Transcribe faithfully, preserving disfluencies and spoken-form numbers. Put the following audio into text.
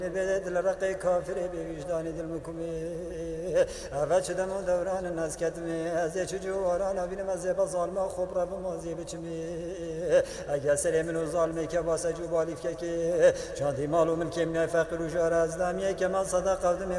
دل رقی کافری به وجدان دل مکمی اول شدم دوران الناس کتمی از یه جواران بینم از یه ظالم خوب رب مازی بچمی اگر سر منو ظالمی که واسه جو بالیف که که چندی مالو من که من فقیر و جار از دم یک من صدق قدم